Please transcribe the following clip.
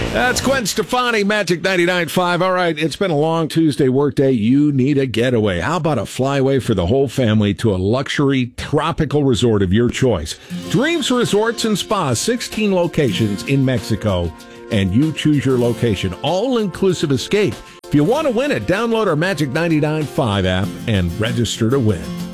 That's Gwen Stefani, Magic 99.5. All right, it's been a long Tuesday workday. You need a getaway. How about a flyaway for the whole family to a luxury tropical resort of your choice? Dreams Resorts and Spas, 16 locations in Mexico, and you choose your location. All-inclusive escape. If you want to win it, download our Magic 99.5 app and register to win.